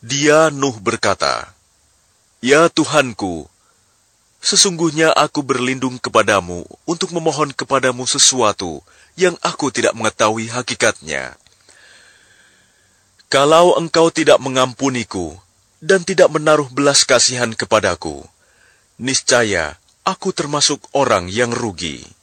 Dia Nuh berkata, "Ya Tuhanku, sesungguhnya aku berlindung kepadamu untuk memohon kepadamu sesuatu yang aku tidak mengetahui hakikatnya. Kalau engkau tidak mengampuniku dan tidak menaruh belas kasihan kepadaku, niscaya aku termasuk orang yang rugi."